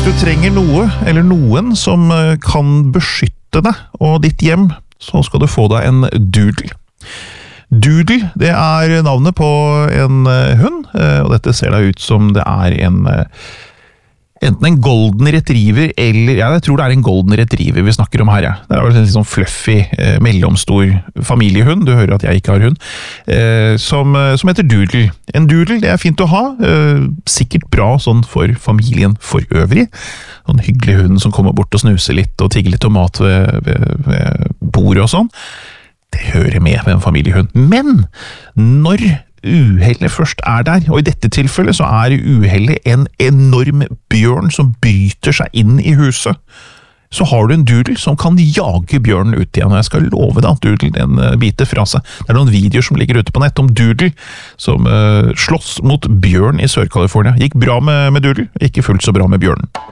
Hvis du trenger noe eller noen som kan beskytte deg og ditt hjem, så skal du få deg en Doodle. Doodle, det er navnet på en hund, og dette ser da ut som det er enten en golden retriever, eller ja, jeg tror det er en golden retriever vi snakker om her, ja. Det er en litt sånn fluffy, mellomstor familiehund, du hører at jeg ikke har hund, som heter Doodle. En Doodle, det er fint å ha, sikkert bra sånn for familien for øvrig. En hyggelig hund som kommer bort og snuser litt, og tigger litt tomat ved bordet og sånn. Det hører med en familiehund. Men når uhellet først er der, og i dette tilfellet så er uhellet en enorm bjørn som bryter seg inn i huset, så har du en Doodle som kan jage bjørnen ut igjen, og jeg skal love deg at Doodle den biter fra seg. Det er noen videoer som ligger ute på nett om Doodle som slåss mot bjørn i Sør-California. Gikk bra med Doodle, ikke fullt så bra med bjørnen.